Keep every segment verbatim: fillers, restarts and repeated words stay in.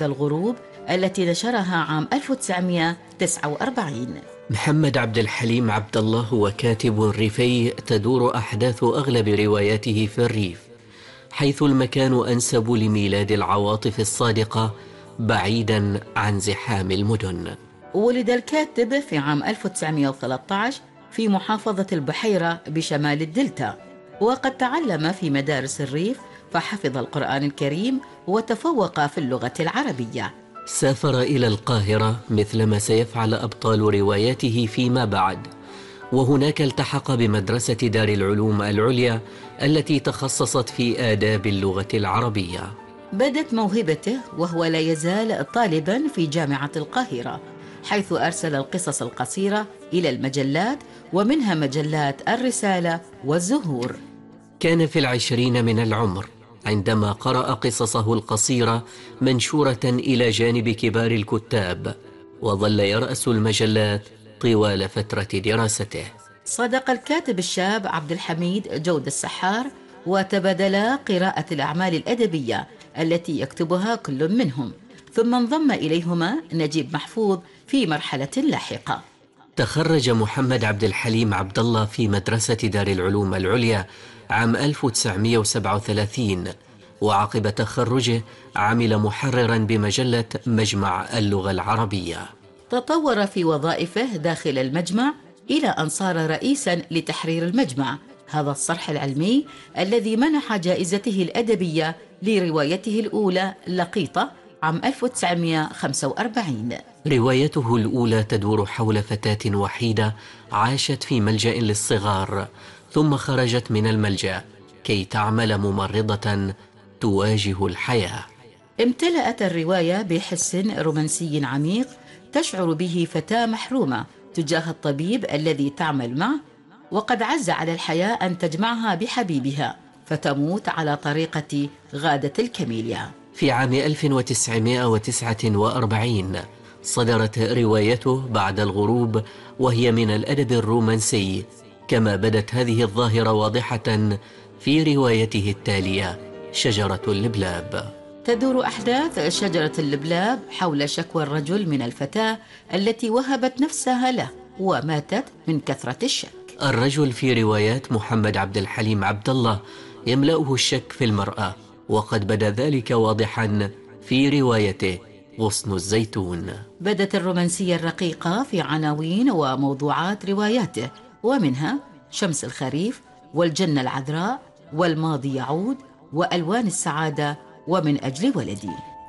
بعد الغروب التي نشرها عام ألف وتسعمائة وتسعة وأربعين. محمد عبد الحليم عبد الله هو كاتب ريفي تدور أحداث أغلب رواياته في الريف، حيث المكان أنسب لميلاد العواطف الصادقة بعيدا عن زحام المدن. ولد الكاتب في عام ألف وتسعمائة وثلاثة عشر في محافظة البحيرة بشمال الدلتا، وقد تعلم في مدارس الريف فحفظ القرآن الكريم وتفوق في اللغة العربية. سافر إلى القاهرة مثلما سيفعل أبطال رواياته فيما بعد، وهناك التحق بمدرسة دار العلوم العليا التي تخصصت في آداب اللغة العربية. بدت موهبته وهو لا يزال طالبا في جامعة القاهرة، حيث أرسل القصص القصيرة إلى المجلات، ومنها مجلات الرسالة والزهور. كان في العشرين من العمر عندما قرأ قصصه القصيرة منشورة إلى جانب كبار الكتاب، وظل يرأس المجلات طوال فترة دراسته. صدق الكاتب الشاب عبد الحميد جود السحار، وتبادلا قراءة الأعمال الأدبية التي يكتبها كل منهم، ثم انضم إليهما نجيب محفوظ في مرحلة لاحقة. تخرج محمد عبد الحليم عبد الله في مدرسة دار العلوم العليا عام ألف وتسعمائة وسبعة وثلاثين، وعقب تخرجه عمل محررا بمجلة مجمع اللغة العربية. تطور في وظائفه داخل المجمع إلى أن صار رئيسا لتحرير المجمع، هذا الصرح العلمي الذي منح جائزته الأدبية لروايته الأولى لقيطة عام ألف وتسعمائة وخمسة وأربعين. روايته الأولى تدور حول فتاة وحيدة عاشت في ملجأ للصغار، ثم خرجت من الملجأ كي تعمل ممرضة تواجه الحياة. امتلأت الرواية بحس رومانسي عميق تشعر به فتاة محرومة تجاه الطبيب الذي تعمل معه، وقد عز على الحياة أن تجمعها بحبيبها فتموت على طريقة غادة الكاميليا. في عام ألف وتسعمائة وتسعة وأربعين صدرت روايته بعد الغروب، وهي من الأدب الرومانسي، كما بدت هذه الظاهرة واضحة في روايته التالية شجرة اللبلاب. تدور أحداث شجرة اللبلاب حول شكوى الرجل من الفتاة التي وهبت نفسها له وماتت من كثرة الشك. الرجل في روايات محمد عبد الحليم عبد الله يملأه الشك في المرأة، وقد بدا ذلك واضحا في روايته غصن الزيتون. بدت الرومانسية الرقيقة في عناوين وموضوعات رواياته، ومنها شمس الخريف والجنة العذراء والماضي يعود وألوان السعادة ومن أجل ولدي.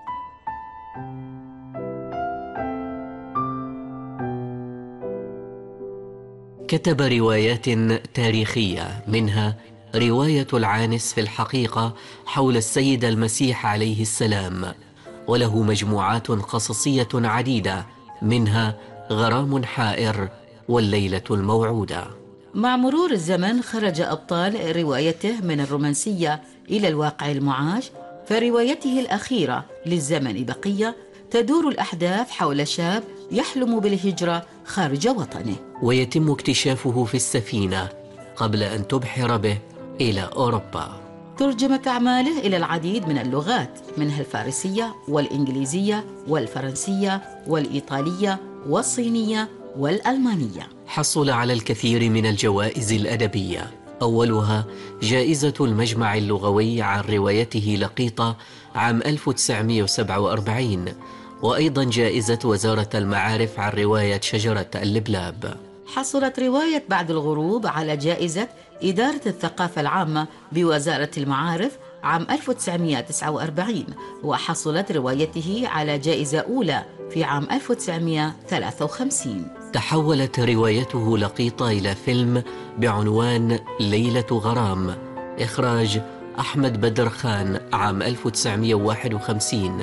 كتب روايات تاريخية، منها رواية العانس في الحقيقة حول السيد المسيح عليه السلام، وله مجموعات قصصية عديدة، منها غرام حائر والليلة الموعودة. مع مرور الزمن خرج أبطال روايته من الرومانسية إلى الواقع المعاش، فروايته الأخيرة للزمن بقية تدور الأحداث حول شاب يحلم بالهجرة خارج وطنه، ويتم اكتشافه في السفينة قبل أن تبحر به إلى أوروبا. ترجمت أعماله إلى العديد من اللغات، منها الفارسية والإنجليزية والفرنسية والإيطالية والصينية والألمانية. حصل على الكثير من الجوائز الأدبية، أولها جائزة المجمع اللغوي عن روايته لقيطة عام ألف وتسعمائة وسبعة وأربعين، وأيضا جائزة وزارة المعارف عن رواية شجرة اللبلاب. حصلت رواية بعد الغروب على جائزة إدارة الثقافة العامة بوزارة المعارف عام ألف وتسعمائة وتسعة وأربعين، وحصلت روايته على جائزة أولى في عام ألف وتسعمائة وثلاثة وخمسين. تحولت روايته لقيطة إلى فيلم بعنوان ليلة غرام، إخراج أحمد بدر خان عام ألف وتسعمائة وواحد وخمسين.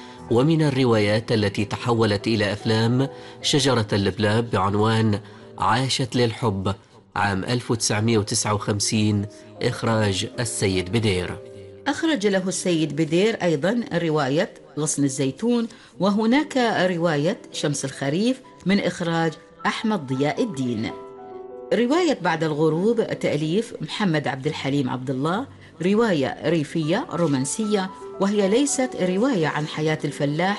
ومن الروايات التي تحولت إلى أفلام شجرة اللبلاب بعنوان عاشت للحب عام ألف وتسعمائة وتسعة وخمسين، إخراج السيد بدير. أخرج له السيد بدير أيضا رواية غصن الزيتون، وهناك رواية شمس الخريف من إخراج أحمد ضياء الدين. رواية بعد الغروب تأليف محمد عبد الحليم عبد الله، رواية ريفية رومانسية، وهي ليست رواية عن حياة الفلاح